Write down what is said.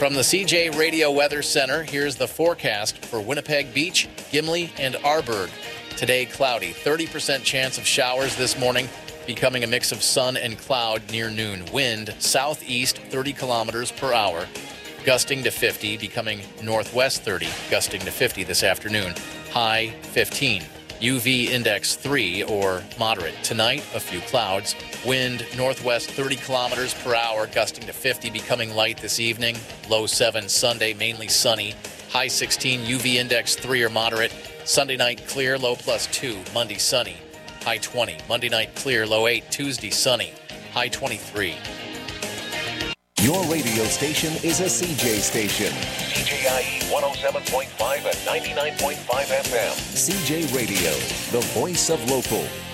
From the CJ Radio Weather Center, here's the forecast for Winnipeg Beach, Gimli, and Arborg. Today, cloudy. 30% chance of showers this morning, becoming a mix of sun and cloud near noon. Wind southeast 30 kilometers per hour, gusting to 50, becoming northwest 30, gusting to 50 this afternoon. High 15. UV index 3 or moderate. Tonight, a few clouds. Wind northwest 30 kilometers per hour, gusting to 50, becoming light this evening. Low 7. Sunday, mainly sunny. High 16. UV index 3 or moderate. Sunday night clear, low +2. Monday sunny. High 20. Monday night clear, low 8. Tuesday sunny. High 23. Your radio station is a CJ station. CJIE 107.5 and 99.5 FM. CJ Radio, the voice of local.